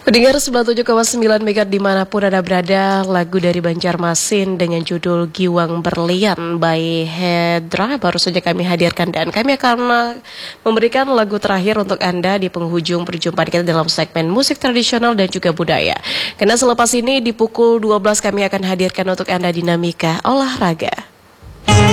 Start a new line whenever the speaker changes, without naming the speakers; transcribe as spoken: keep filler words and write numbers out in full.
Pendengar sembilan puluh tujuh koma sembilan Megahertz dimanapun Anda berada, lagu dari Banjarmasin dengan judul Giwang Berlian by Hedra baru saja kami hadirkan, dan kami akan memberikan lagu terakhir untuk Anda di penghujung perjumpaan kita dalam segmen musik tradisional dan juga budaya. Karena selepas ini di pukul dua belas kami akan hadirkan untuk Anda dinamika olahraga.